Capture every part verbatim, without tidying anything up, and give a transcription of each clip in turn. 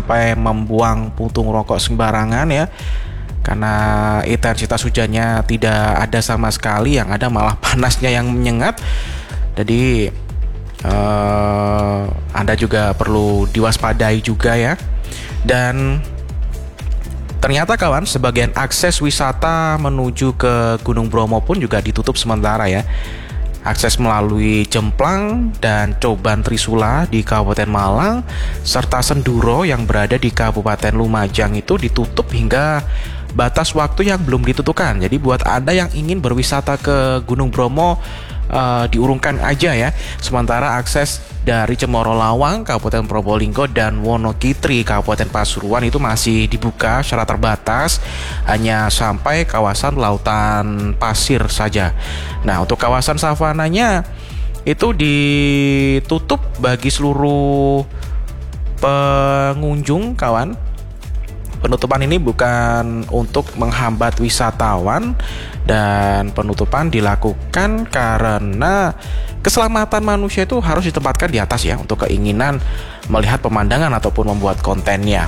sampai membuang puntung rokok sembarangan ya, karena intensitas hujannya tidak ada sama sekali, yang ada malah panasnya yang menyengat. Jadi eh, Anda juga perlu diwaspadai juga ya. Dan ternyata kawan, sebagian akses wisata menuju ke Gunung Bromo pun juga ditutup sementara ya. Akses melalui Jemplang dan Coban Trisula di Kabupaten Malang serta Senduro yang berada di Kabupaten Lumajang itu ditutup hingga batas waktu yang belum ditentukan. Jadi buat Anda yang ingin berwisata ke Gunung Bromo, uh, diurungkan aja ya. Sementara akses dari Cemoro Lawang, Kabupaten Probolinggo, dan Wonokitri, Kabupaten Pasuruan itu masih dibuka secara terbatas, hanya sampai kawasan lautan pasir saja. Nah, untuk kawasan savananya itu ditutup bagi seluruh pengunjung, kawan. Penutupan ini bukan untuk menghambat wisatawan, dan penutupan dilakukan karena keselamatan manusia itu harus ditempatkan di atas ya, untuk keinginan melihat pemandangan ataupun membuat kontennya.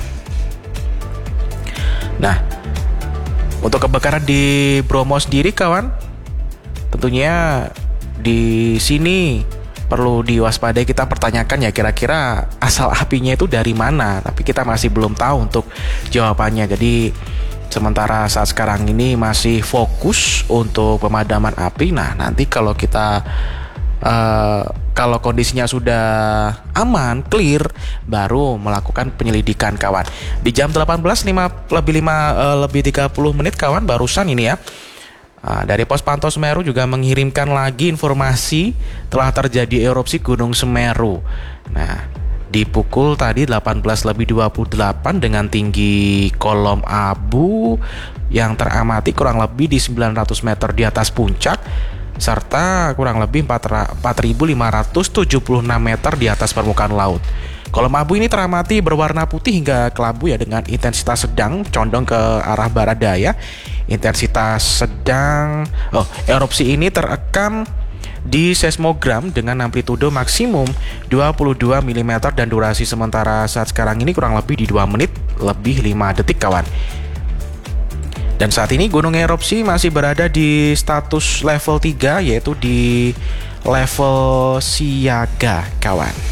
Nah, untuk kebakaran di Bromo sendiri kawan, tentunya di sini perlu diwaspadai. Kita pertanyakan ya, kira-kira asal apinya itu dari mana, tapi kita masih belum tahu untuk jawabannya. Jadi sementara saat sekarang ini masih fokus untuk pemadaman api. Nah, nanti kalau kita uh, kalau kondisinya sudah aman, clear, baru melakukan penyelidikan kawan. Di jam delapan belas lebih tiga puluh menit kawan, barusan ini ya, Nah, dari Pos Pantau Semeru juga mengirimkan lagi informasi telah terjadi erupsi Gunung Semeru. Nah, di pukul tadi delapan belas lebih dua puluh delapan dengan tinggi kolom abu yang teramati kurang lebih di sembilan ratus meter di atas puncak, serta kurang lebih empat ribu lima ratus tujuh puluh enam meter di atas permukaan laut. Kolom abu ini teramati berwarna putih hingga kelabu ya, dengan intensitas sedang condong ke arah barat daya. Intensitas sedang oh, erupsi ini terekam di seismogram dengan amplitudo maksimum dua puluh dua milimeter dan durasi sementara saat sekarang ini kurang lebih di dua menit lebih lima detik kawan. Dan saat ini gunung erupsi masih berada di status level tiga, yaitu di level siaga kawan.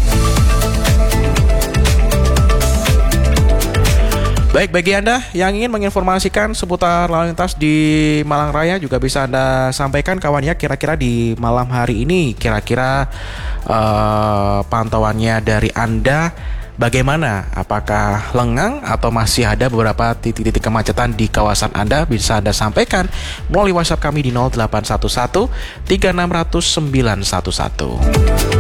Baik, bagi Anda yang ingin menginformasikan seputar lalu lintas di Malang Raya juga bisa Anda sampaikan kawan ya, kira-kira di malam hari ini kira-kira uh, pantauannya dari Anda bagaimana? Apakah lengang atau masih ada beberapa titik-titik kemacetan di kawasan Anda? Bisa Anda sampaikan melalui WhatsApp kami di nol delapan satu satu tiga enam nol nol sembilan satu satu.